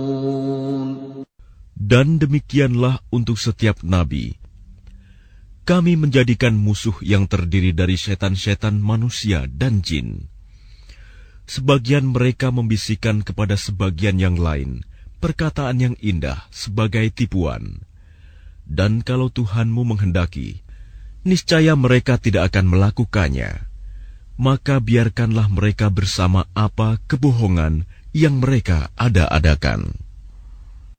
Dan demikianlah untuk setiap nabi. Kami menjadikan musuh yang terdiri dari setan-setan manusia dan jin. Sebagian mereka membisikkan kepada sebagian yang lain perkataan yang indah sebagai tipuan. Dan kalau Tuhanmu menghendaki, niscaya mereka tidak akan melakukannya. Maka biarkanlah mereka bersama apa kebohongan yang mereka ada-adakan.